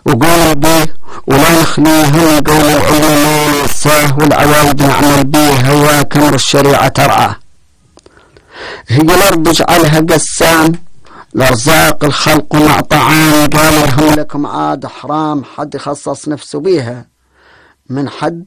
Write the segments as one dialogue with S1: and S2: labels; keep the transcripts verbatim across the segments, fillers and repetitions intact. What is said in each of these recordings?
S1: وقول به ولا نخليه من قول العلماء والصاه والعوايد نعمل به هو كمر الشريعة ترعاه. هي الأرض اجعلها قسام لأرزاق الخلق مع طعام، قال ارهم لكم عاد حرام حد يخصص نفسه بيها من حد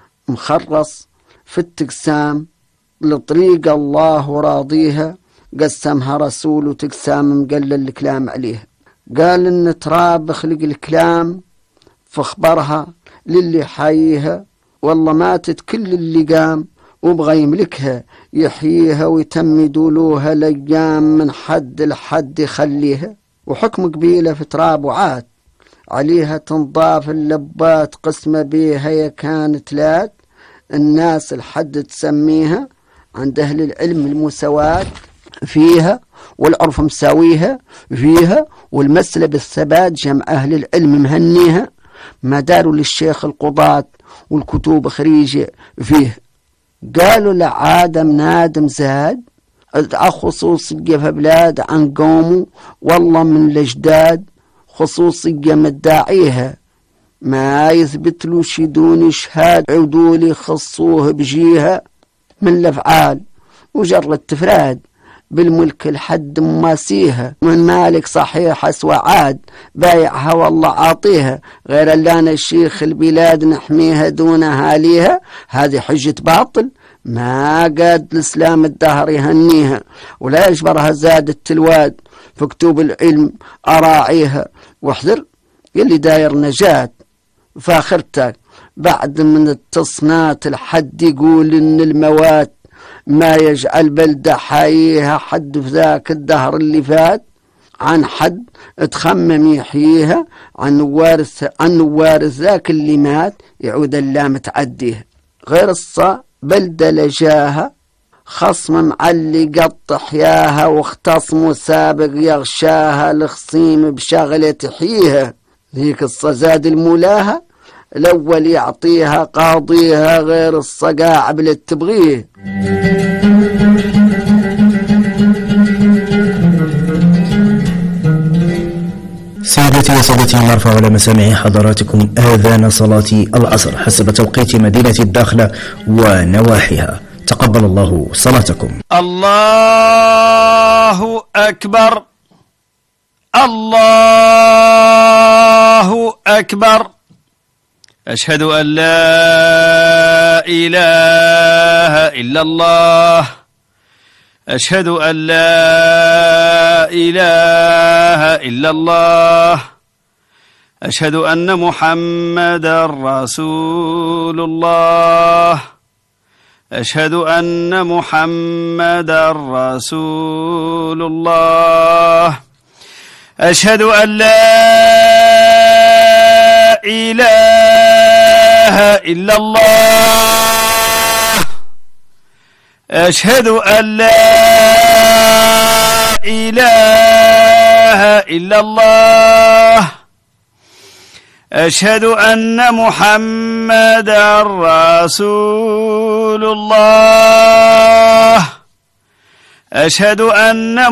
S1: مخرص في التقسام لطريق الله وراضيها، قسمها رسول وتقسام مقلل الكلام عليها. قال ان تراب خلق الكلام فاخبرها للي حييها، والله ماتت كل اللي قام وبغى يملكها يحييها ويتم دولوها لأيام من حد لحد يخليها. وحكم قبيلة في تراب وعاد عليها تنضاف اللبات قسمة بيها يا كانت لات الناس الحد تسميها عند أهل العلم المساواة فيها والعرف مساويها فيها والمسلة بالثبات جمع أهل العلم مهنيها مدار للشيخ القضاة والكتب خريجة فيه. قالوا لعادم نادم زاد خصوصية في بلاد عن قومه والله من الأجداد خصوصية مداعيها ما يثبت له شدون شهاد عدولي خصوه بجيها من الأفعال وجرد تفراد بالملك الحد ماسيها من مالك صحيح أسوى عاد بايعها والله عاطيها غير اللان الشيخ البلاد نحميها دون هاليها. هذه حجة باطل ما قاد الإسلام الدهر يهنيها ولا يجبرها زاد التلواد في كتب العلم أراعيها. واحذر يلي داير نجاة فاخرتك بعد من التصنات الحد يقول إن الموات ما يجعل بلدة حييها حد في ذاك الدهر اللي فات عن حد تخمم يحييها عن وارث عن وارث ذاك اللي مات يعود اللام تعديها. غير الصا بلدة لجاها خصم معلي قط حياها واختصم سابق يغشاها الخصيم بشغلة تحييها. ذيك الصزاد المولاها الأول يعطيها قاضيها غير الصقاع بلا تبغيه.
S2: سيداتي وسادتي نرفع على مسامع حضراتكم آذان صلاة العصر حسب توقيت مدينة الداخلة ونواحيها. تقبل الله صلاتكم.
S3: الله أكبر الله أكبر. أشهد أن لا إله إلا الله أشهد أن لا إله إلا الله أشهد أن محمدا رسول الله أشهد أن محمدا رسول الله أشهد أن لا إله إلا الله أشهد أن لا إله إلا الله أشهد أن محمدا رسول الله أشهد أن